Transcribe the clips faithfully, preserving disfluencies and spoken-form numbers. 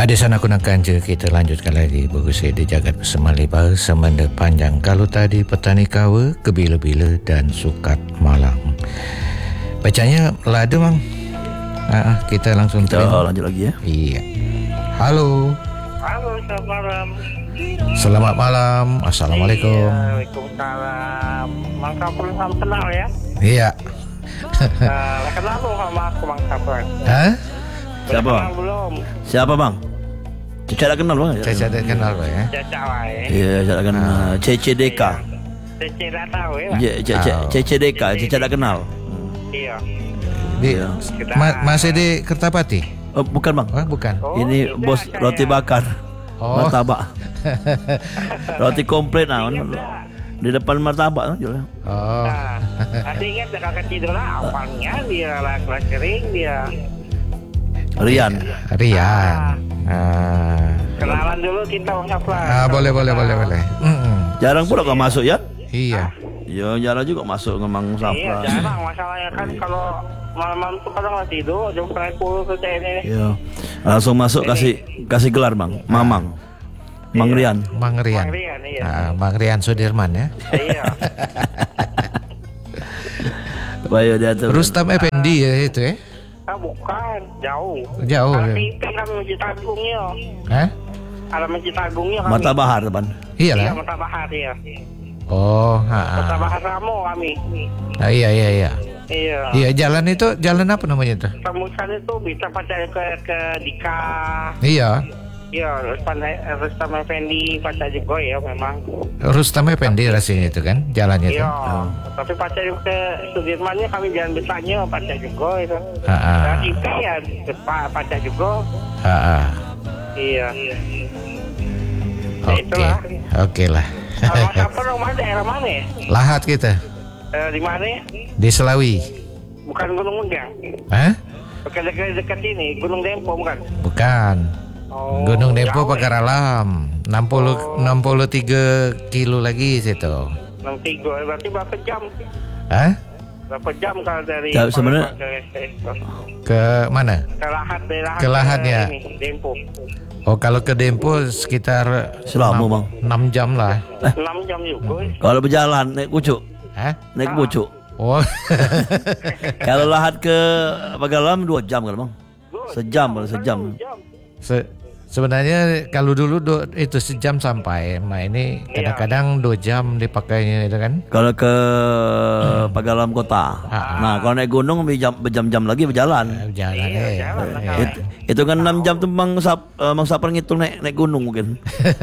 Ada sana kuna kanja, kita lanjutkan lagi berusia di jagat bersama semenda panjang. Kalau tadi petani kawa, kebila-bila dan sukat malang. Bacanya lada bang. Ah, kita langsung kita terima. Lanjut lagi ya. Iya. Halo. Halo, selamat malam. Selamat malam. Assalamualaikum. Iya, Waalaikumsalam. Mang Kapur sama kenal ya? Iya. uh, kenal lu sama aku Mang Kapur. Hah? Siapa bang? Belum. Siapa bang? Caca tak kenal bang? Caca tak kenal bang ya? Caca lah ya? Iya, Caca tak kenal. C C D K. C C tak tahu ya? C C D K, Caca tak kenal. Iya. Di, ma- masih di Kertapati? Oh, bukan bang. Oh, bukan. Oh, ini bos saya. roti bakar. Oh. Martabak. Roti komplit nah. Di depan martabak kan jualnya. Oh. Nah, ada ingat kakak kecil lah, apanya dia lak-lak kering dia. Rian. Rian. Ah. Kenalan dulu kita Mang Kapur. Ah, boleh boleh boleh boleh. Mm-mm. Jarang pula kau masuk ya? Iya. Ya jarang juga masuk ke Mang Sapra. Iya jarang, masalahnya kan kalau malam-malam tuh kadang nggak tidur, jam sepuluh ke ini. Iya. Langsung masuk kasih kasih gelar bang, Mamang. Mang Rian. Mang Rian. Mang Rian, iya. Ah, Mang Rian Sudirman ya. Iya. Bayo dia tuh. Rustam Effendi ya itu ya. Ah bukan, jauh. Jauh. Tapi kan kan Masjid Agungnya. Hah? Ada Masjid Agungnya kami. Mata Bahar teman. Iya Iya, lah. Mata Bahar ya. Oh, ha. Mata Bahar Ramo kami. Ah, iya iya iya. Iya. Iya, jalan itu jalan apa namanya itu? Tembusan itu bisa pacar ke ke Dika. Iya. Iya, Rustam Rustam Effendi pacar juga ya memang. Rustam Effendi rasanya itu kan jalannya itu. Iya. Tapi pacar ke Sudirmannya kami jalan besarnya pacar juga itu. Ha, ha. Dan Dika ya Pak pacar juga. Ha, ha. Iya. Ya, Oke. itulah. Oke lah. Kalau apa rumah daerah mana ya? Lahat kita Eh, di mana ya? di Selawi. Bukan Gunung Megang. Hah? Bukan dekat dekat ini, Gunung Dempo bukan? Bukan. Oh, Gunung Dempo jauh Pagar ya? Alam. enam puluh Oh. enam puluh tiga kilo lagi situ. enam tiga, berarti berapa jam? Hah? Berapa jam kalau dari Ya, sebenarnya- Palembang ke, Ke mana? ke Lahat dari Lahat Ke Lahat, ke ya. ini, Dempo. Oh, kalau ke Dempo sekitar Selama, Bang. enam jam lah. enam jam juga. Kalau berjalan naik pucuk, Hah? naik pucuk. Oh. Kalau Lahat ke Pagalam dua jam kan bang? Dua Sejam, jam, sejam. dua jam. Se- sebenarnya kalau dulu do- itu sejam sampai. Nah, ini kadang-kadang dua jam dipakainya itu kan. Kalau ke Pagalam kota. Nah kalau naik gunung berjam- berjam-jam lagi berjalan. Jalan Iya, eh. jalan lah, Iya. jalan. It- itu kan enam jam tuh bang Sap, eh, bang Sapar ngitung naik naik gunung mungkin.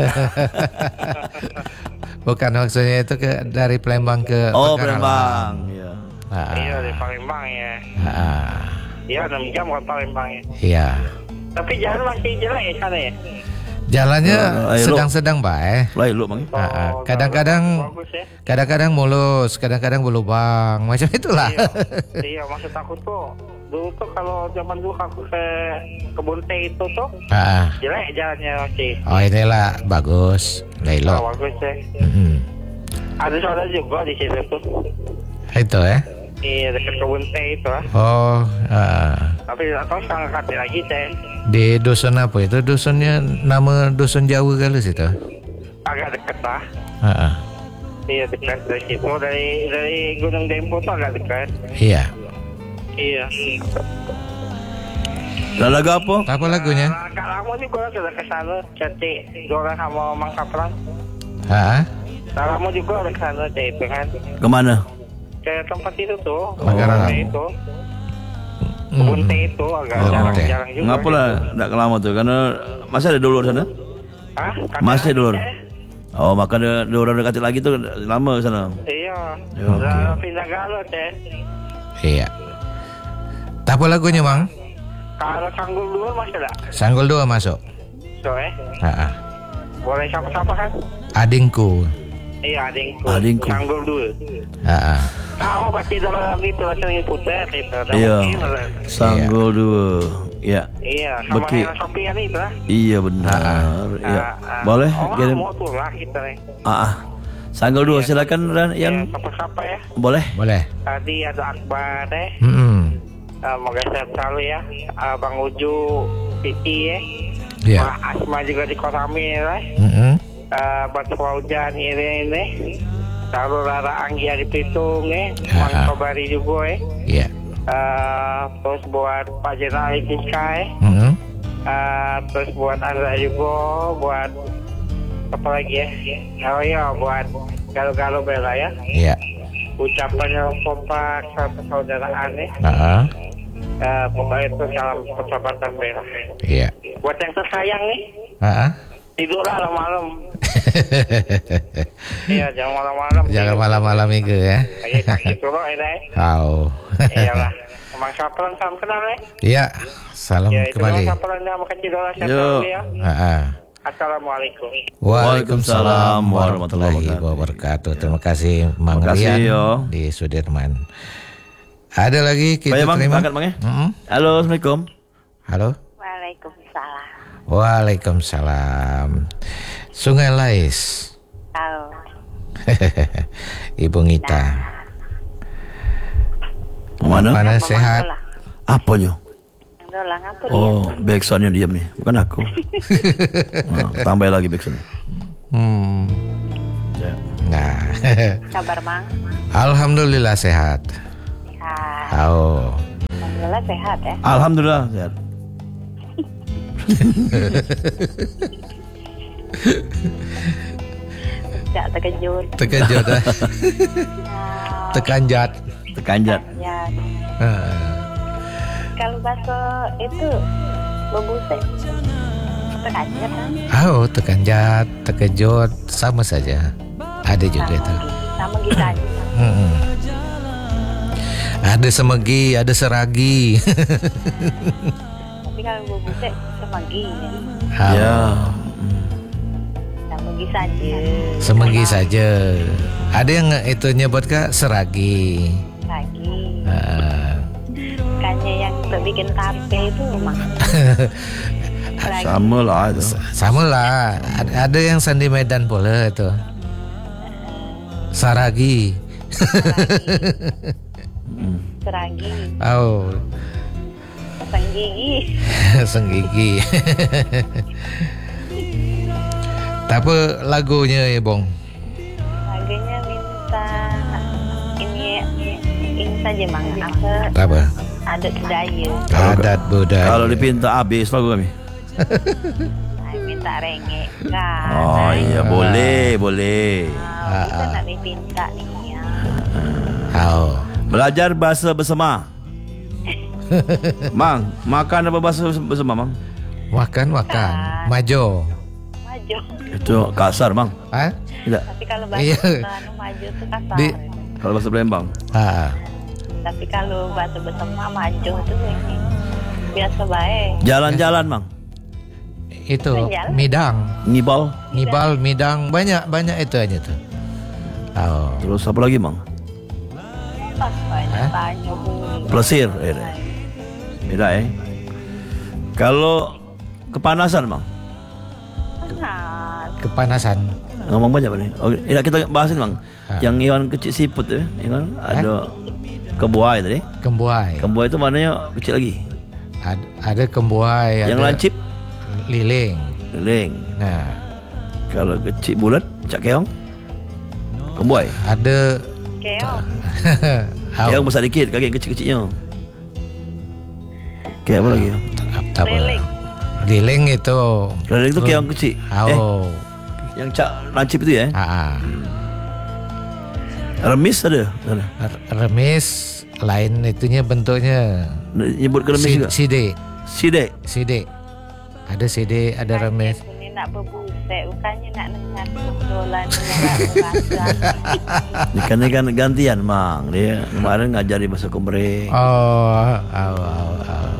Bukan maksudnya itu ke dari Palembang ke Oh Pagar Alam. Palembang. Iya. Ah, Iya di Palembang ya. ah, Iya enam jam ke Palembang ya. iya. Tapi jalan masih jelek ya sana ya. Jalannya Oh, ayo, sedang-sedang baik. Lain lu bang. Ah, ah. Oh, Kadang-kadang bagus ya. kadang-kadang mulus, kadang-kadang berlubang, macam itulah. Iya, iya maksud aku tuh dulu tuh kalau zaman dulu aku ke kebun teh itu tuh Ah, jelek jalannya masih. oh inilah bagus, Oh, Lailo. bagus ya. Mm-mm. Ada saudara juga di situ tuh. Itu ya. Iya dekat kebun teh itu ah. Oh, ah. Tapi tidak tahu sangat kati lagi teh. Di dusun apa itu? Dusunnya nama dusun Jawa kali situ. Agak dekat lah. Ah, ah. Iya dekat dari situ dari dari Gunung Dempo tuh agak dekat. Iya. Iya. Lalu lagu apa? Apa lagunya? Nah, kalau kamu juga sudah ke sana cantik Dora sama Mang Kaplan. Ah, Nah, kamu juga udah ke sana teh itu kan. Kemana? Ke tempat itu tuh. Pagar kebun Alam. teh itu. Kebun teh itu agak Oh, jarang-jarang juga. Ngapa lah tidak kelama tuh? Karena masih ada dulur sana. Hah? Kata Masih lagi, dulur. teh. Oh maka ada dulur dekati lagi tuh lama sana. Iya. Ya, Udah pindah galau teh. iya. Tak apa lagunya, Bang? Kalau Sanggul dulu masih ada. Sanggul dua masuk. So eh. Ah, ah. Boleh siapa-siapa kan? Adingku. Iya adingku. Adingku. Sanggul dulu. Ah, ah. Tahu pasti dalam itu rasanya putih itu. Ada Iya. mungkin ada. Sanggul dua. Iya. Iya. Sama Beki. yang Sopian itu lah. Iya benar. Iya. Ah, ah. Boleh Oh, kirim. mau tuh lah kita nih. Ah, ah. Sanggul dua silakan Ran Yang Yan. siapa-siapa ya. Boleh. Boleh. Tadi ada Akbar deh. Hmm. Uh, Moga sehat selalu ya. Uh, Bang Uju, Siti ya. Ya. Wah, asma juga di Kosambi lah. Mm-mm. Uh, buat Faujan ini ini. Lalu Rara Anggia di Pitung eh. Ah. Mang Kobari juga eh. Ya. Uh, terus buat Pak Jenderal Ikiska eh. Mm-mm. Uh, terus buat Anda juga, buat apa lagi ya? Oh iya, buat Galuh-Galuh Bela ya. Ya. Ucapan yang kompak persaudaraan eh. Ah. Uh, pokoknya itu salam persahabatan Bela. Iya. Buat yang tersayang nih, Ah. tidurlah malam-malam. Iya, jangan malam-malam. Jangan malam-malam minggu ya. Ayo kaki turun ya deh. Tahu. Iyalah. Emang saperan salam kenal eh. Iya. Salam Ya itu kembali. saperan sama kecil doang saya Yo. tahu ya. Ah. Assalamualaikum. Waalaikumsalam warahmatullahi wabarakatuh. Terima kasih Mang Terima kasih, Rian yo. di Sudirman. Ada lagi kita Baik, Bang, terima. angkat, Bang, ya. Mm-mm. Halo, Assalamualaikum. Halo. Waalaikumsalam. Waalaikumsalam. Sungai Lais. Tahu. Ibu Ngita. Mana? Mana sehat? Apanya? Yang dolang apa dia? Oh, backsoundnya diam nih, bukan aku. Nah, tambah lagi backsound. Hmm. Ya. Nah. Kabar Mang? Alhamdulillah sehat. Sehat. Oh. Alhamdulillah sehat ya. Alhamdulillah sehat. Tidak terkejut. Terkejut. ah. Nah, Tekanjat. Tekanjat. ya. Ah. Kalau bakso itu bebusek. Terkajat kan? Oh, tekanjat, terkejut, sama saja. Ada juga itu. Sama gitu aja. Mm-mm. Ada semegi, ada seragi. Tapi kalau bebusek semegi ya. Oh, Ya. Semegi saja. Semegi saja. Ada yang itu nyebut kak seragi. Lagi. Ah. Kayaknya yang bikin tape itu Mang. Lagi. Sama lah itu. Sama lah. Ada, ada yang Sandi Medan pula itu. Saragi. Seragi. Oh, Sang gigi. senggigi. Tapi lagunya ya Bong. Lagunya minta ini ini saja Mang. Apa Apa? adat budaya. Adat budaya. Kalau dipinta habis lagu kami. Ay, minta renge. Kan. Oh iya, boleh, boleh. Ah, kita nak dipinta nih ya. Oh. Belajar bahasa bersama. Mang, makan apa bahasa bersama, Mang? Makan makan. Majo. Maju. Itu kasar, Mang. Hah? Tidak. Tapi kalau bahasa Iya. anu maju itu kasar. Di- Kalau bahasa Palembang. Ah. Tapi kalau bahasa bersama maju itu ini biasa baik. Jalan-jalan, Mang. Itu Jalan. midang. Ngibal. Ngibal, midang, banyak banyak itu aja tuh. Oh. Terus apa lagi, Mang? Pas banyak Hah? banyak bunyi. Plesir. Eh, beda, eh. Kalau kepanasan, Mang. Kenal. Kepanasan. Ngomong banyak apa nih? Oh, ya kita bahasin, Mang. Ah. Yang iwan kecil siput ya, ya kan? Ada kebuai tadi. Kembuai. Kebuai itu mananya kecil lagi. Ad- ada kembuai, Yang ada lancip, liling. leleng. Nah, Kalau kecil bulat, cak keong. Kebuai. ada Keong. oh, Keong besar dikit, kaki kecil-kecilnya. Kayak apa lagi? apa? Liling. Liling itu. Leleng itu keong kecil. Eh, Oh. yang cak lancip itu ya. Ah, ah. Remis ada. Ada. R- Remis lain itunya bentuknya. Nyebut ke remis Si- juga. Side. Side. Side. Ada side, ada remis. Ini nak berbusek, bukannya nak dengar dolan dengan Ikan kan gantian, Mang. Dia kemarin ngajari bahasa Komering. Oh, oh, oh, oh.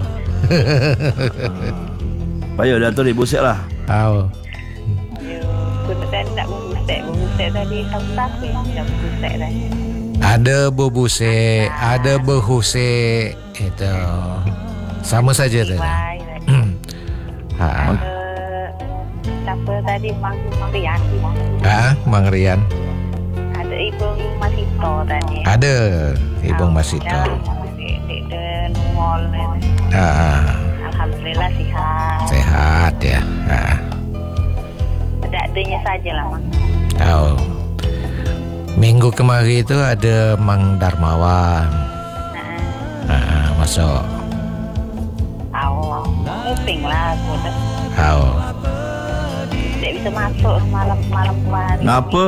Payo dah tu dibusik lah. Oh. Kuno tadi nak berbusek, berbusik tadi kamu tapi dah berbusik dah. Ada bebuse, ada behuse, itu sama saja tu. Bye tadi. Ah, Eh, siapa tadi Mang Rian? ah, Mang Rian. Ada Ibu Masito tadi. Ada Ibu Masito. Di di di mall. Ah, Alhamdulillah sehat. sehat. ya. Ha. Ada-adanya sajalah, Mang. Oh. Minggu kemarin itu ada Mang Darmawan. Ha, masuk. Awal, nguping lah aku dah. Oh. Tak bisa masuk semalam malam kemarin. Kenapa?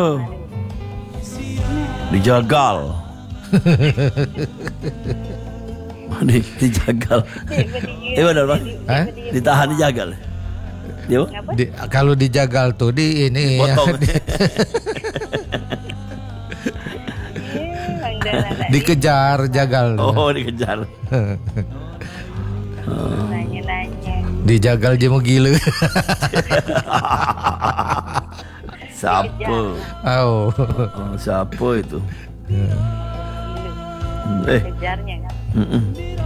Dijagal. Di, dijagal. Eh benar bang? Ha? Ditahan dijagal. Dia Di, kalau dijagal tuh di ini potong. ya, dikejar jagal. Oh dikejar. Nanya-nanya. Dijagal je mau gila. Siapa? Oh. Oh, siapa itu? Eh. Kejarnya kan. Mm-mm.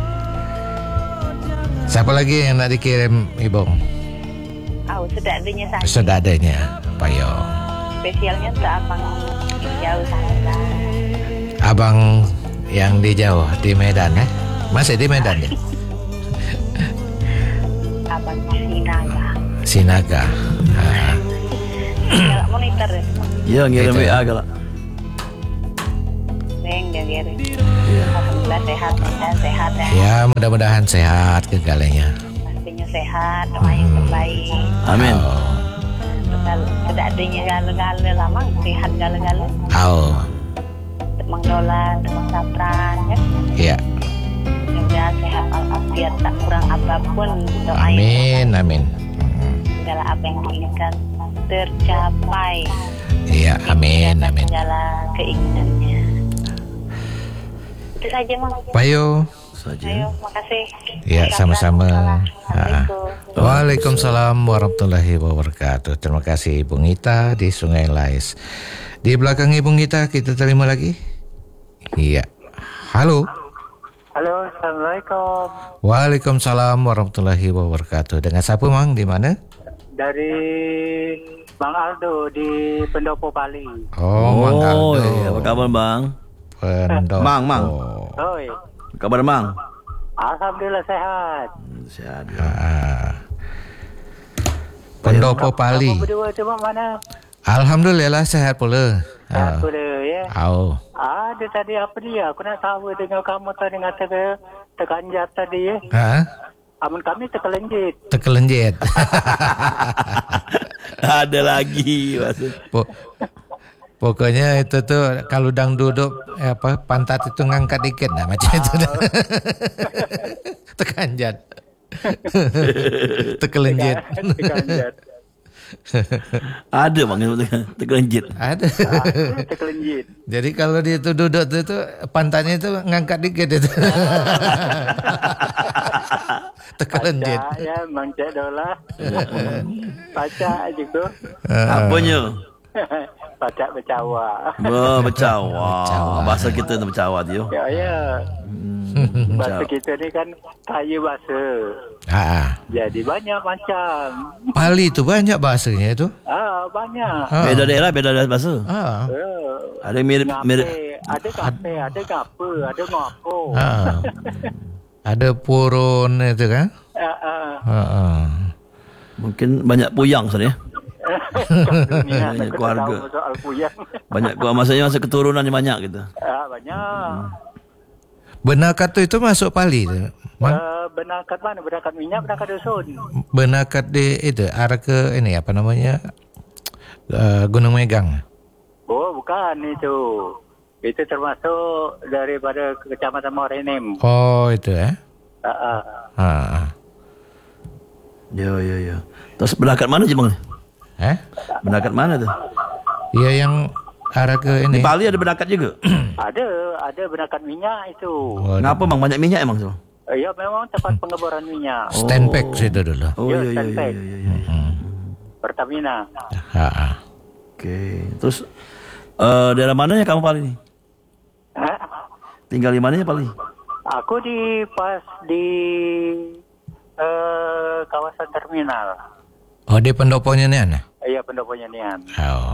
Siapa lagi yang nak dikirim Ibong? Oh, sedadanya saja. Sedadanya, Payo. Spesialnya untuk abang yang jauh sana. Abang yang di jauh di Medan eh? Masih di Medan ya? Abang Sinaga. Sinaga. Ha. Galak monitor ya. Ya ngirim Itu. W A galak. Neng dia kirim. Alhamdulillah sehat, sehat, sehat ya. Ya mudah-mudahan sehat kegalanya. Pastinya sehat, doain terbaik. Amin. Oh. Sedadanya gala-gala lah, Mang. Sehat gala-gala. Oh. Mang Dolan, Mang Sapran ya. Ya. Semoga sehat walafiat, tak kurang apapun. Doain Amin, amin. segala apa yang diinginkan tercapai. Iya, amin, amin. Segala keinginannya. Itu saja, Mang. Payo. Saja. Ayo, makasih. Ya, sama-sama. Assalamualaikum. Waalaikumsalam warahmatullahi wabarakatuh. Terima kasih Ibu Ngita di Sungai Lais. Di belakang Ibu Ngita kita terima lagi. Iya. Halo. Halo, Assalamualaikum. Waalaikumsalam warahmatullahi wabarakatuh. Dengan siapa Mang? Di mana? Dari Bang Aldo di Pendopo Bali. Oh, Mang Aldo. iya. Apa kabar bang? Pendopo. Mang, Mang. Oi. Apa kabar Mang? Alhamdulillah sehat. Sehat. Ah. Pendopo Bali. Kamu berdua cuma mana? Alhamdulillah sehat pula. Sehat pula ya. Oh. Ada tadi apa dia? Aku nak tahu dengan kamu tadi ngata ke terkanjat tadi ya. Ha? Amun kami terkelenjit. Terkelenjit. Ada lagi maksud. Po- Pokoknya itu tuh kalau dang duduk eh, apa pantat itu ngangkat dikit nah macam itu dah. Terkanjat. Terkelenjit. Terkanjat. Ada bang yang terkelenjit. Ada. Ah, terkelenjit. Jadi kalau dia itu duduk tu tu pantatnya itu ngangkat dikit itu. Terkelenjit. Pacak ya, Mang Cik Dola. Pacak juga. Apanya? Pacak bercawa. Oh, bercawa. Bahasa kita tu bercawa dia. Ya, ya. Bahasa kita ni kan kaya bahasa. Ah, Jadi banyak macam. Bali tu banyak bahasanya itu. Ah, banyak. Ah. Beda daerah, beda daerah bahasa. Ah. Uh, Ada mirip mirip. Ada kafe, ada ngapa, ada ngapo. Ah. Ada purun itu kan? Ah, ah. Ha ah. Mungkin banyak puyang sana ya. Minat Banyak aku tak keluarga. tahu soal puyang. Banyak gua maksudnya masa keturunan yang banyak gitu. Ah, banyak. Benar kata itu masuk Bali tu. Mang? Uh, berangkat mana? Berangkat minyak, berangkat dusun. Benakat di itu arah ke ini apa namanya uh, Gunung Megang. Oh, bukan itu. Itu termasuk daripada Kecamatan Morenim. Oh itu eh. Uh, uh. Ha. Ya ya ya. Terus berangkat mana je bang? Eh? Berangkat mana tu? Ya yang arah ke Di ini. Bali ada berangkat juga. Ada, ada berangkat minyak itu. Oh, Kenapa bang banyak minyak emang tu? Uh, ya, memang tempat pengeboran minyak. Standback situ dulu. Oh Ya, ya ya ya standby. ya. ya, ya. Pertamina. Ha. ah. Okey. Terus uh, daerah mana ya kamu Bali ni? Ha? Tinggal di mana ya Bali? Aku di pas di uh, kawasan terminal. Oh di pendoponya ni ana. Iya, pendoponya Nian. Oh.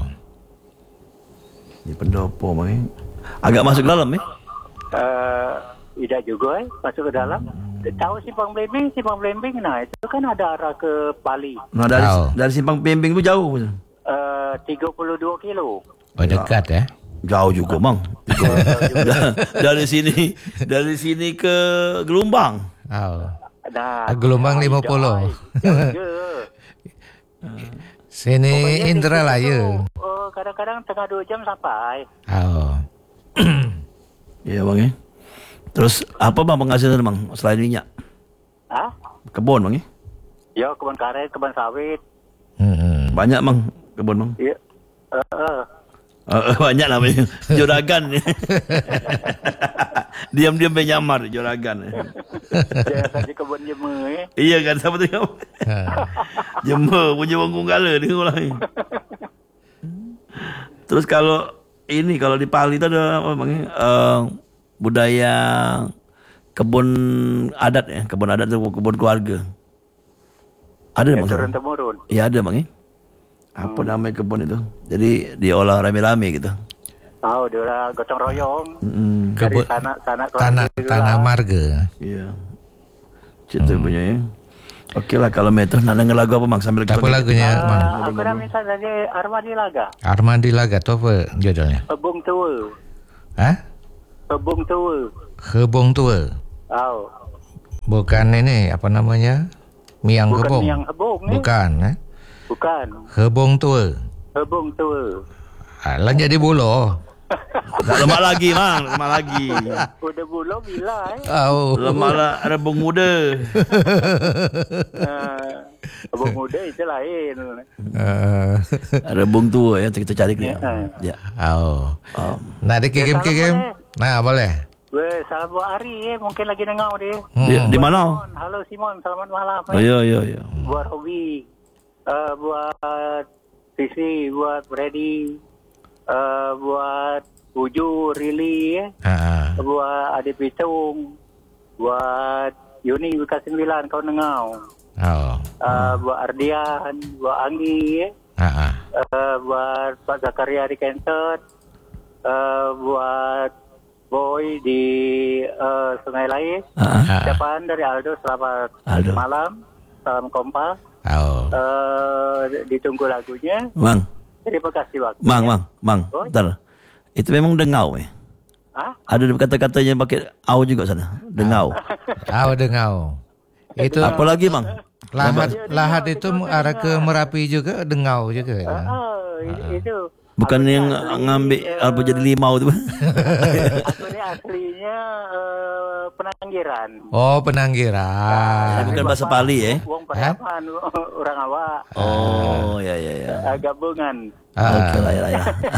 Di Pendopo bang. Agak masuk dalam eh. Uh, tidak juga eh, masuk ke dalam. tahu Simpang Belimbing, Simpang Belimbing nah itu kan ada arah ke Bali. Nah, dari Tahu. dari Simpang Belimbing tu jauh. Uh, tiga puluh dua kilo. Oh, dekat eh. Jauh juga, Mang. dari sini dari sini ke Gelombang. Oh. Nah, Gelombang lima puluh. Sini Indralaya. Oh, kadang-kadang tengah dua jam sampai. Oh. Ya, Bang ya. Terus apa Bang penghasilan Bang selain minyak? Hah? Kebun Bang ya? Ya, kebun karet, kebun sawit. Hmm. Banyak Bang kebun Bang. Ya. Uh, uh. Uh, banyak lah Bang. Juragan. Diam-diam penyamar juragan. Jangan saja kebun jema eh. Iya kan siapa tu? Jember punya bangkung kala dia orang ni. Terus kalau ini kalau di Pali tu ada apa Bang? Uh, budaya kebun adat ya, kebun adat tu kebun keluarga. Ada Bang? Turun temurun. Ya ada Bang. Apa hmm. nama kebun itu? Jadi diolah rame-rame gitu. Tahu dia orang gotong royong. Hmm. Dari Kebun tanah tanah tanah, tanah marga. Iya. Cerita hmm. punya ya. Okey lah kalau meto nak dengar lagu apa Bang sambil Apa lagunya Uh, Bang? aku dah minta dari Armadi Laga. Armandi Laga tu apa judulnya? Kebung tua. Hah? Kebung tua. Kebong tua. Tahu. Bukan ini apa namanya? Miang Bukan kebong. miang kebong ni. Bukan eh? Bukan. Kebong tua. Kebung tua. Ah, lan jadi buluh. Tak lemak lagi Bang, lemak lagi. Udah bulu bila eh. Oh. Lemak lah rebung muda. Uh, kebung muda itu lain. Uh, Rebung tua ya kita cari dia. Ya. oh. Um, Nak ada kirim-kirim? Nah, boleh. Weh, salam buat Ari eh. Mungkin lagi dengar dia. di, di mana? Simon. Halo Simon, selamat malam. Oh, ya ya ya. Buat Hobi, uh, buat Sisi, buat Freddy, uh, buat Uju, Rili, eh. Ha. buat Adik Pitung, buat Yuni Bekas Sembilan, kau nengau. Oh. Uh, buat Ardian, buat Anggi, eh. Ha. uh, buat Pak Zakaria di Kentet, uh, buat Boy di uh, Sungai Lai. Ha. Ucapan dari Aldo, selamat Aldo. malam, salam kompas. Oh. Uh, ditunggu lagunya. Bang. Terima kasih waktu. Bang, bang, bang. Oh. Bentar. Itu memang dengau eh. Hah? Ada kata-katanya pakai au juga sana. Dengau. Tahu dengau. Itu Apa lagi bang? lahat lahat itu arah ke Merapi juga dengau juga. Oh, itu. Bukan aku yang asli, ngambil uh, apa jadi limau tu. Aku ni aslinya uh, Penanggiran. Oh, Penanggiran. Tapi bukan bahasa Pali eh. Wong Padaman, orang awak. Oh, ya ya ya. Uh, gabungan. Ah. Okey lah ya. ya.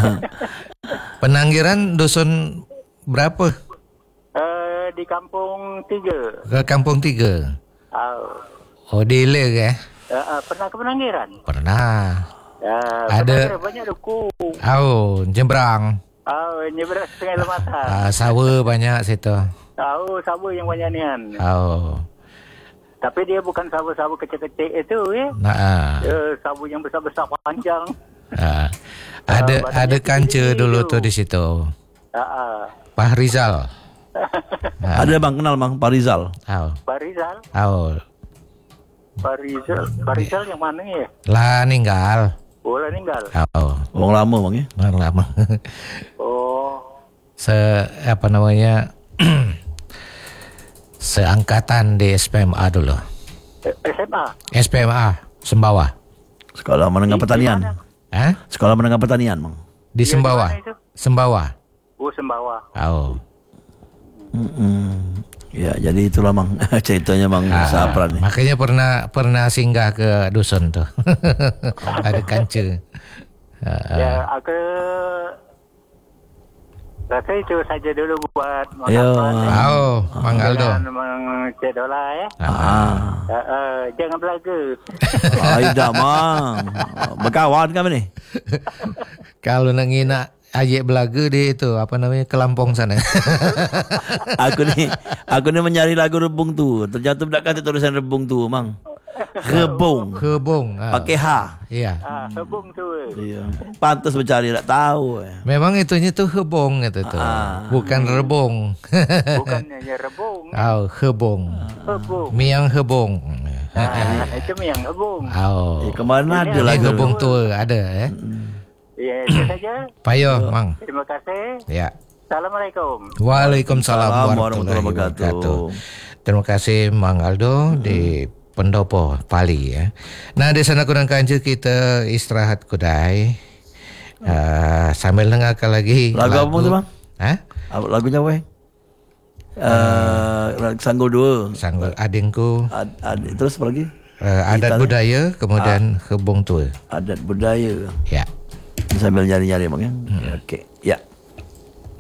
Penanggiran dusun berapa? Uh, di Kampung Tiga. Ke Kampung Tiga. Uh, Oh, di Ilir eh? uh, uh, pernah ke Penanggiran? Pernah. Uh, Ada- Penanggiran banyak duku. Oh, Jembrang. Oh, nyebrang setengah lematan. Ah, sawah banyak situ. Tahu sabu yang banyak nian. Oh. Tapi dia bukan sabu-sabu kecil-kecil itu ya. Nah, ah. Uh, sabu yang besar-besar panjang. Ah. Ada badannya ada kanca tinggi dulu tu. tuh di situ. Uh, uh. Pak Rizal. Ah. Ada bang kenal bang Pak Rizal. Oh. Pak Rizal. Oh. Pak Rizal. Pak Rizal yang mana ya? Lah ninggal. Oh, lah meninggal. Oh. Orang lama bang ya. Orang lama. Oh. Se apa namanya? Seangkatan di S P M A dulu. Eh, S M A. S P M A Sembawa. Sekolah menengah Di- di pertanian. mana? Hah? Sekolah menengah pertanian bang. Di Dia Sembawa. di mana itu? Sembawa. Oh, Sembawa. Oh. Mm-mm. Ya jadi itulah bang ceritanya bang Ah, Sapran ni. makanya pernah pernah singgah ke dusun tuh. Ada kanca. Ah, Ya, aku rasa itu saja dulu buat Ya. Oh, Mang Aldo. Mang Cik Dola ya. Ah. Ah. Uh, uh, jangan belaga. Ai dah bang. Berkawan kami ni. Kalau nak ngina ayek belaga dia itu apa namanya ke Lampung sana. Aku ni aku ni mencari lagu rebung tu. Ternyata belakang tu tulisan rebung tu bang. Rebung. Hebong. Ah. Pakai ha. Ya. Ah, hebung tua. Ya. Pantas mencari tak tahu. Memang itunya tu hebong kata tu. Ah. Bukan rebong. Bukannya rebung. Oh, hebong. Hebung. Miang hebong. Ah, itu yang hebung. Oh. Eh, kemana ada Ni lagu? hebong tua ada eh. Ya, itu saja. Payah, Mang. Terima kasih. Ya. Assalamualaikum. Waalaikumsalam Assalamualaikum warahmatullahi warahmatullahi wabarakatuh. Terima kasih Mang Aldo di Pendopo Pali ya. Nah di sana kurang kanja kita istirahat kedai. Uh, sambil dengarkan lagi Lagu apa tu, Bang? Ha? Apa lagunya weh? Uh, Sanggul dua. Sanggul adingku. Ad, ad, terus apa lagi? Uh, adat Kita budaya kemudian hebong tua. Adat budaya. Ya. Sambil nyari-nyari bang ya. Hmm. Okey. Ya.